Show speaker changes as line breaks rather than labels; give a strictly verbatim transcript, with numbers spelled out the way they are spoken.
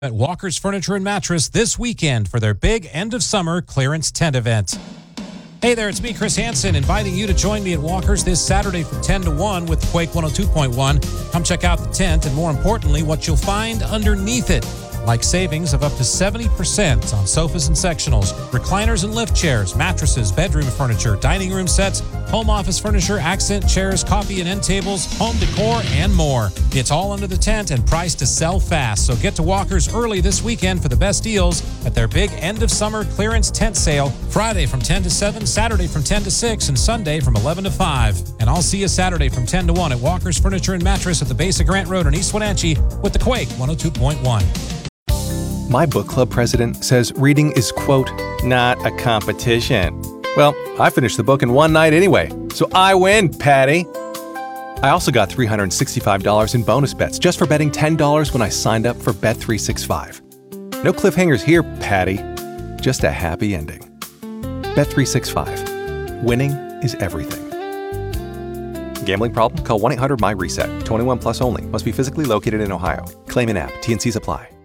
At Walker's Furniture and Mattress this weekend for their big end-of-summer clearance tent event. Hey there, it's me, Chris Hansen, inviting you to join me at Walker's this Saturday from ten to one with Quake one oh two point one. Come check out the tent and, more importantly, what you'll find underneath it. Like savings of up to seventy percent on sofas and sectionals, recliners and lift chairs, mattresses, bedroom furniture, dining room sets, home office furniture, accent chairs, coffee and end tables, home decor, and more. It's all under the tent and priced to sell fast. So get to Walker's early this weekend for the best deals at their big end-of-summer clearance tent sale, Friday from ten to seven, Saturday from ten to six, and Sunday from eleven to five. And I'll see you Saturday from ten to one at Walker's Furniture and Mattress at the base of Grant Road in East Wenatchee with the Quake one oh two point one.
My book club president says reading is, quote, not a competition. Well, I finished the book in one night anyway, so I win, Patty. I also got three hundred sixty-five dollars in bonus bets just for betting ten dollars when I signed up for Bet three sixty-five. No cliffhangers here, Patty. Just a happy ending. Bet three sixty-five. Winning is everything. Gambling problem? Call one eight hundred M Y RESET. twenty-one plus only. Must be physically located in Ohio. Claim in app. T and Cs apply.